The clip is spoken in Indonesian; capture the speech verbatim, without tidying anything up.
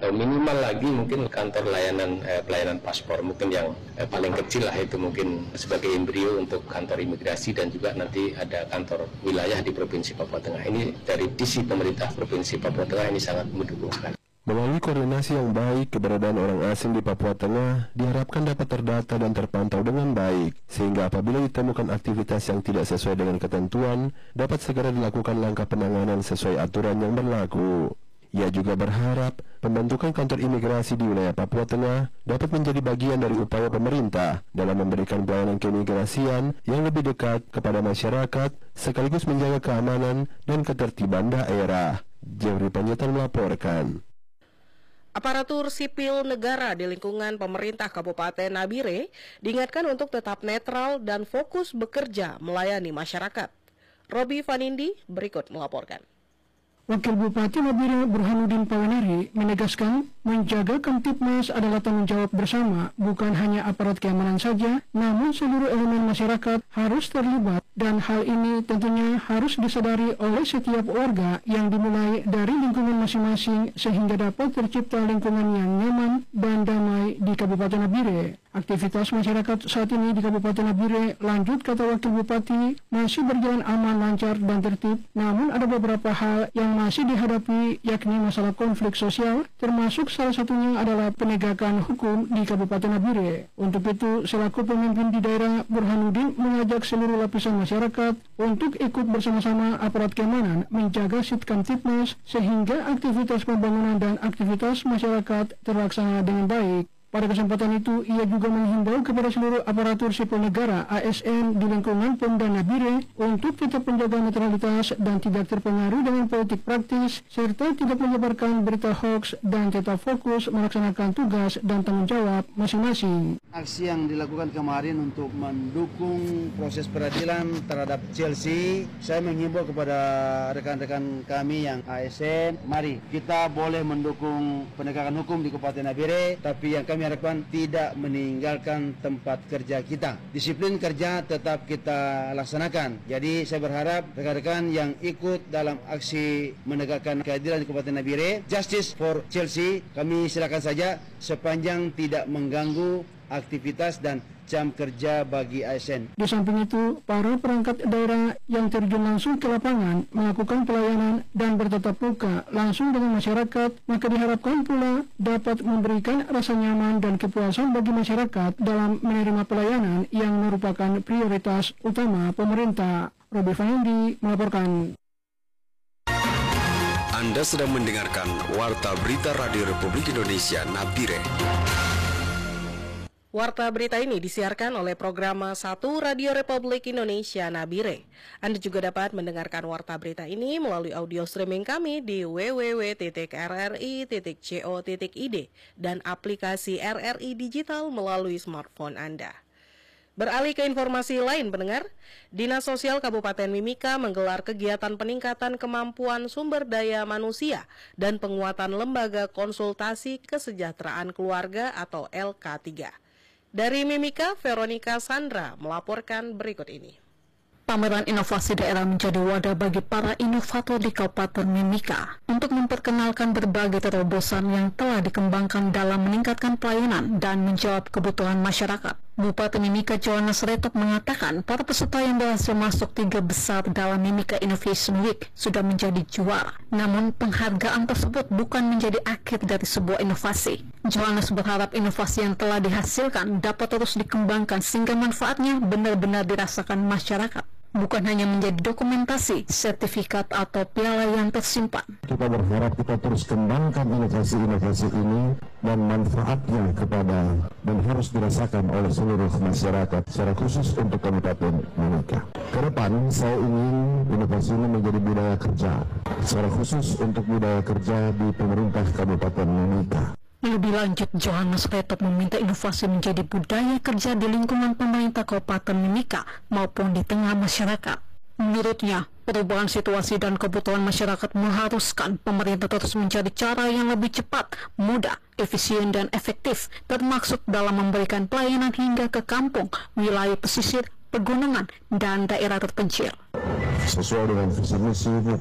atau minimal lagi mungkin kantor layanan eh, pelayanan paspor mungkin yang eh, paling kecil lah itu mungkin sebagai embrio untuk kantor imigrasi dan juga nanti ada kantor wilayah di Provinsi Papua Tengah. Ini dari sisi pemerintah Provinsi Papua Tengah ini sangat mendukung. Melalui koordinasi yang baik, keberadaan orang asing di Papua Tengah diharapkan dapat terdata dan terpantau dengan baik, sehingga apabila ditemukan aktivitas yang tidak sesuai dengan ketentuan, dapat segera dilakukan langkah penanganan sesuai aturan yang berlaku. Ia juga berharap pembentukan kantor imigrasi di wilayah Papua Tengah dapat menjadi bagian dari upaya pemerintah dalam memberikan pelayanan keimigrasian yang lebih dekat kepada masyarakat, sekaligus menjaga keamanan dan ketertiban daerah. Jeffrey Panjaitan melaporkan. Aparatur sipil negara di lingkungan pemerintah Kabupaten Nabire diingatkan untuk tetap netral dan fokus bekerja melayani masyarakat. Robi Vanindi berikut melaporkan. Wakil Bupati Nabire Burhanuddin Pawenari menegaskan menjaga Kamtibmas adalah tanggung jawab bersama, bukan hanya aparat keamanan saja, namun seluruh elemen masyarakat harus terlibat dan hal ini tentunya harus disadari oleh setiap warga yang dimulai dari lingkungan masing-masing sehingga dapat tercipta lingkungan yang nyaman dan damai di Kabupaten Nabire. Aktivitas masyarakat saat ini di Kabupaten Nabire, lanjut kata Wakil Bupati, masih berjalan aman, lancar, dan tertib, namun ada beberapa hal yang masih dihadapi, yakni masalah konflik sosial, termasuk salah satunya adalah penegakan hukum di Kabupaten Nabire. Untuk itu, selaku pemimpin di daerah, Burhanuddin mengajak seluruh lapisan masyarakat untuk ikut bersama-sama aparat keamanan menjaga Kamtibmas sehingga aktivitas pembangunan dan aktivitas masyarakat terlaksana dengan baik. Pada kesempatan itu, ia juga menghimbau kepada seluruh aparatur sipil negara A S N di lingkungan Pemda Nabire untuk tetap menjaga netralitas dan tidak terpengaruh dengan politik praktis, serta tidak menyebarkan berita hoax dan tetap fokus melaksanakan tugas dan tanggung jawab masing-masing. Aksi yang dilakukan kemarin untuk mendukung proses peradilan terhadap Chelsea, saya menghimbau kepada rekan-rekan kami yang A S N, mari kita boleh mendukung penegakan hukum di Kabupaten Nabire, tapi yang kami Kami harapkan tidak meninggalkan tempat kerja kita. Disiplin kerja tetap kita laksanakan. Jadi saya berharap rekan-rekan yang ikut dalam aksi menegakkan keadilan di Kabupaten Nabire, Justice for Chelsea, kami silakan saja sepanjang tidak mengganggu aktivitas dan jam kerja bagi A S N. Di samping itu, para perangkat daerah yang terjun langsung ke lapangan melakukan pelayanan dan bertatap muka langsung dengan masyarakat, maka diharapkan pula dapat memberikan rasa nyaman dan kepuasan bagi masyarakat dalam menerima pelayanan yang merupakan prioritas utama pemerintah. Robi Vanindi melaporkan. Anda sedang mendengarkan Warta Berita Radio Republik Indonesia Nabire. Warta berita ini disiarkan oleh program satu Radio Republik Indonesia Nabire. Anda juga dapat mendengarkan warta berita ini melalui audio streaming kami di w w w titik r r i titik co titik i d dan aplikasi R R I Digital melalui smartphone Anda. Beralih ke informasi lain, pendengar, Dinas Sosial Kabupaten Mimika menggelar kegiatan peningkatan kemampuan sumber daya manusia dan penguatan lembaga konsultasi kesejahteraan keluarga atau L K tiga. Dari Mimika, Veronica Sandra melaporkan berikut ini. Pameran inovasi daerah menjadi wadah bagi para inovator di Kabupaten Mimika untuk memperkenalkan berbagai terobosan yang telah dikembangkan dalam meningkatkan pelayanan dan menjawab kebutuhan masyarakat. Bupati Mimika Johannes Retop mengatakan para peserta yang berhasil masuk tiga besar dalam Mimika Innovation Week sudah menjadi juara. Namun penghargaan tersebut bukan menjadi akhir dari sebuah inovasi. Johannes berharap inovasi yang telah dihasilkan dapat terus dikembangkan sehingga manfaatnya benar-benar dirasakan masyarakat. Bukan hanya menjadi dokumentasi, sertifikat atau piala yang tersimpan. Kita berharap kita terus kembangkan inovasi-inovasi ini dan manfaatnya kepada dan harus dirasakan oleh seluruh masyarakat, secara khusus untuk Kabupaten Mimika. Kedepan saya ingin inovasi ini menjadi budaya kerja, secara khusus untuk budaya kerja di pemerintah Kabupaten Mimika. Lebih lanjut, Johannes Retop meminta inovasi menjadi budaya kerja di lingkungan pemerintah Kabupaten Mimika maupun di tengah masyarakat. Menurutnya, perubahan situasi dan kebutuhan masyarakat mengharuskan pemerintah terus mencari cara yang lebih cepat, mudah, efisien, dan efektif, termasuk dalam memberikan pelayanan hingga ke kampung, wilayah pesisir, pegunungan, dan daerah terpencil. Sesuai dengan visi misi